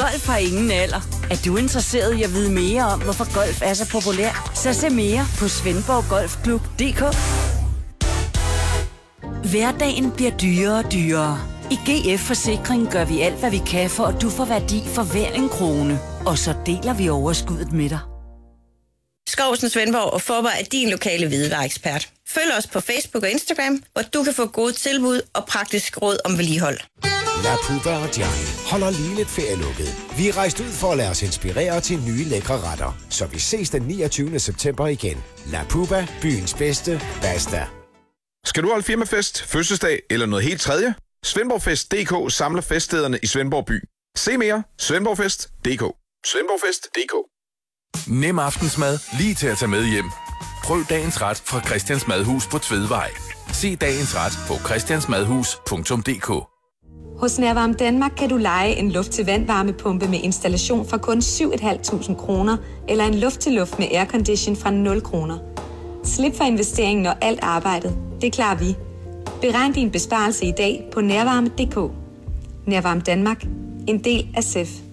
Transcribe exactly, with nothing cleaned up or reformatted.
Golf har ingen alder. Er du interesseret i at vide mere om, hvorfor golf er så populær? Så se mere på svendborg golf klub punktum d k. Hverdagen bliver dyrere og dyrere. I G F Forsikring gør vi alt, hvad vi kan, for at du får værdi for hver en krone. Og så deler vi overskuddet med dig. Skovsen Svendborg og Forber er din lokale hvidevareekspert. Følg os på Facebook og Instagram, hvor du kan få gode tilbud og praktisk råd om vedligehold. La Puba og Gianni holder lige lidt ferielukket. Vi er rejst ud for at lade os inspirere til nye lækre retter. Så vi ses den niogtyvende september igen. La Puba, byens bedste, basta. Skal du holde firmafest, fødselsdag eller noget helt tredje? Svendborgfest punktum d k samler feststederne i Svendborg by. Se mere svendborgfest punktum d k. Svendborgfest punktum d k. Nem aftensmad lige til at tage med hjem. Prøv dagens ret fra Christians Madhus på Tvedvej. Se dagens ret på christiansmadhus punktum d k. Hos Nærvarme Danmark kan du leje en luft-til-vand-varmepumpe med installation for kun syv tusind fem hundrede kroner eller en luft-til-luft med aircondition fra nul kroner. Slip for investeringen, når alt arbejdet. Det klarer vi. Beregn din besparelse i dag på nærvarme punktum d k. Nærvarme Danmark. En del af S E F.